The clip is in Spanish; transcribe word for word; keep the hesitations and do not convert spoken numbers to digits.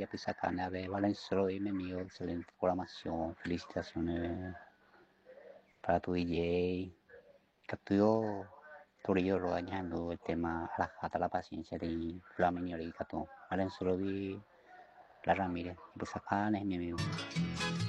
Pisacana, de Valenzuela y mi amigo, excelente programación, felicitaciones para tu D J. Capturo Torillo Rodañando el tema a la jata la paciencia de la miñorica, Valenzuela y la Ramírez, Pisacana es mi amigo.